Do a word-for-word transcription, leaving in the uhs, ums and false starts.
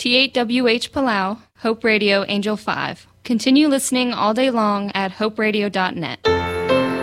T eight W H Palau, Hope Radio, Angel five. Continue listening all day long at hope radio dot net.